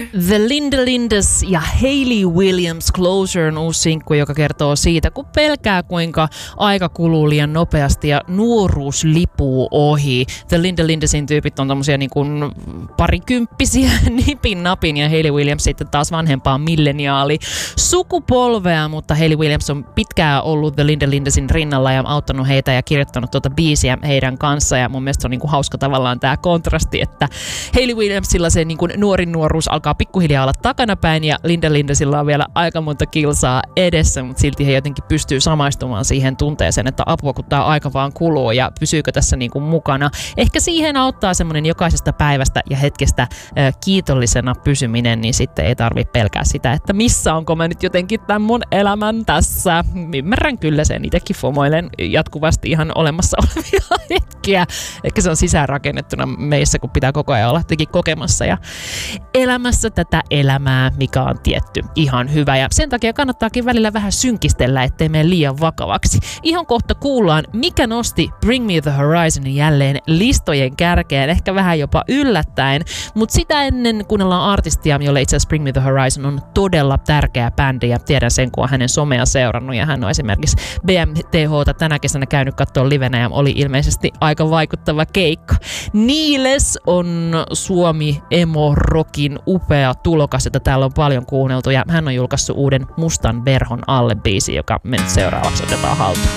The Linda Lindas ja Hayley Williams Closer on uusi sinkku, joka kertoo siitä, kun pelkää kuinka aika kuluu liian nopeasti ja nuoruus lipuu ohi. The Linda Lindasin tyypit on tommosia niin kuin parikymppisiä nipin napin ja Hayley Williams sitten taas vanhempaa milleniaali sukupolvea, mutta Hayley Williams on pitkään ollut The Linda Lindasin rinnalla ja auttanut heitä ja kirjoittanut tuota biisiä heidän kanssa ja mun mielestä on niin kuin hauska tavallaan tää kontrasti, että Hayley Williamsilla se niin kuin nuorin nuoruus alkaa pikkuhiljaa olla takanapäin ja Linda Lindasilla on vielä aika monta kilsaa edessä, mutta silti he jotenkin pystyy samaistumaan siihen tunteeseen, että apua kun tää aika vaan kuluu ja pysyykö tässä niin kuin mukana. Ehkä siihen auttaa semmoinen jokaisesta päivästä ja hetkestä kiitollisena pysyminen, niin sitten ei tarvitse pelkää sitä, että missä onko mä nyt jotenkin tämän mun elämän tässä. Ymmärrän kyllä sen, itsekin fomoilen jatkuvasti ihan olemassa olevia hetkiä. Ehkä se on sisäänrakennettuna meissä, kun pitää koko ajan olla jotenkin kokemassa ja elämässä tätä elämää, mikä on tietty ihan hyvä. Ja sen takia kannattaakin välillä vähän synkistellä, ettei mene liian vakavaksi. Ihan kohta kuullaan, mikä nosti Bring Me The Horizonin jälleen listojen kärkeen, ehkä vähän jopa yllättäen. Mutta sitä ennen kuunnellaan artistia, jolle itse asiassa Bring Me The Horizon on todella tärkeä bändi. Ja tiedän sen, kun on hänen somea seurannut. Ja hän on esimerkiksi BMTH:ta tänä kesänä käynyt katsoa livenä ja oli ilmeisesti aika vaikuttava keikka. Niles on Suomi emo rockin upea tulokas, jota täällä on paljon kuunneltu ja hän on julkaissut uuden Mustan verhon alle -biisin, joka me nyt seuraavaksi otetaan haltuun.